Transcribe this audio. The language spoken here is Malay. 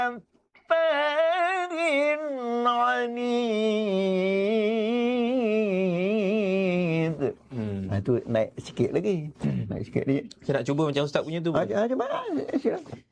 Tu naik sikit lagi. Naik sikit lagi. Saya nak cuba macam ustaz punya tu. Cuba.